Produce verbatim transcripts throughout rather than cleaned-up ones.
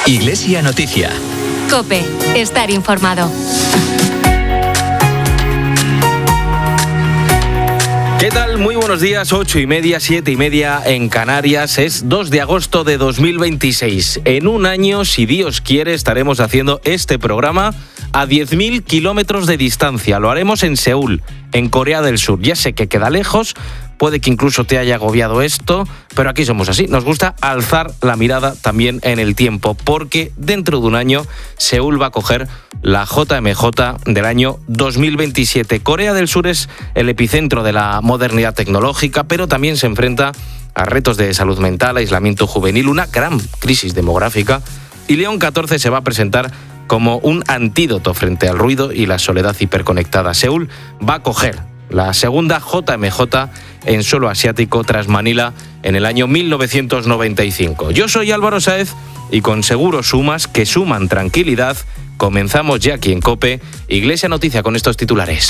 Iglesia Noticia. COPE. Estar informado. ¿Qué tal? Muy buenos días, ocho y media, siete y media en Canarias. Es dos de agosto de dos mil veintiséis. En un año, si Dios quiere, estaremos haciendo este programa a diez mil kilómetros de distancia. Lo haremos en Seúl, en Corea del Sur. Ya sé que queda lejos, puede que incluso te haya agobiado esto, pero aquí somos así. Nos gusta alzar la mirada también en el tiempo, porque dentro de un año Seúl va a coger la J M J del año dos mil veintisiete. Corea del Sur es el epicentro de la modernidad tecnológica, pero también se enfrenta a retos de salud mental, aislamiento juvenil, una gran crisis demográfica, y León catorce se va a presentar como un antídoto frente al ruido y la soledad hiperconectada. Seúl va a coger la segunda J M J en suelo asiático tras Manila en el año mil novecientos noventa y cinco. Yo soy Álvaro Sáez y con Seguros Sumas, que suman tranquilidad, comenzamos ya aquí en COPE, Iglesia Noticia, con estos titulares.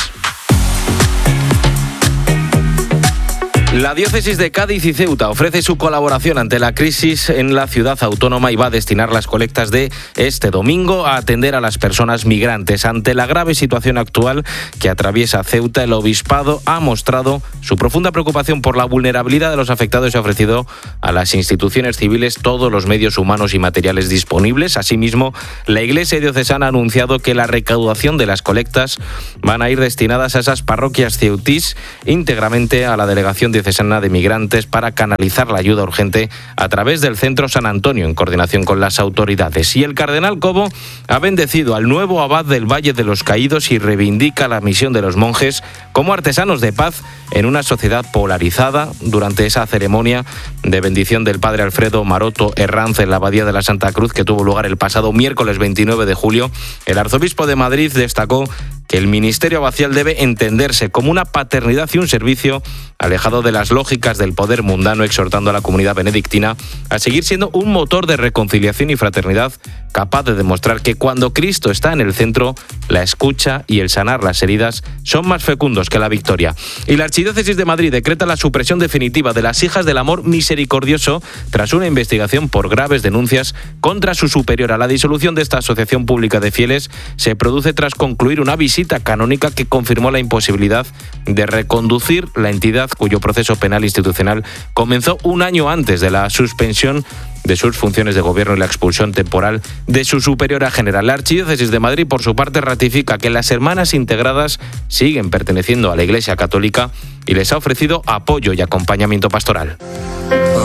La diócesis de Cádiz y Ceuta ofrece su colaboración ante la crisis en la ciudad autónoma y va a destinar las colectas de este domingo a atender a las personas migrantes. Ante la grave situación actual que atraviesa Ceuta, el obispado ha mostrado su profunda preocupación por la vulnerabilidad de los afectados y ha ofrecido a las instituciones civiles todos los medios humanos y materiales disponibles. Asimismo, la Iglesia diocesana ha anunciado que la recaudación de las colectas van a ir destinadas a esas parroquias ceutís, íntegramente a la delegación diocesana de migrantes, para canalizar la ayuda urgente a través del Centro San Antonio en coordinación con las autoridades. Y el cardenal Cobo ha bendecido al nuevo abad del Valle de los Caídos y reivindica la misión de los monjes como artesanos de paz en una sociedad polarizada. Durante esa ceremonia de bendición del padre Alfredo Maroto Herranz en la Abadía de la Santa Cruz, que tuvo lugar el pasado miércoles veintinueve de julio, el arzobispo de Madrid destacó que el ministerio abacial debe entenderse como una paternidad y un servicio alejado de las lógicas del poder mundano, exhortando a la comunidad benedictina a seguir siendo un motor de reconciliación y fraternidad, capaz de demostrar que cuando Cristo está en el centro, la escucha y el sanar las heridas son más fecundos que la victoria. Y la Archidiócesis de Madrid decreta la supresión definitiva de las Hijas del Amor Misericordioso tras una investigación por graves denuncias contra su superiora. La disolución de esta asociación pública de fieles se produce tras concluir una visita canónica que confirmó la imposibilidad de reconducir la entidad, cuyo proceso penal institucional comenzó un año antes de la suspensión de sus funciones de gobierno y la expulsión temporal de su superiora general. La Archidiócesis de Madrid, por su parte, ratifica que las hermanas integradas siguen perteneciendo a la Iglesia Católica y les ha ofrecido apoyo y acompañamiento pastoral.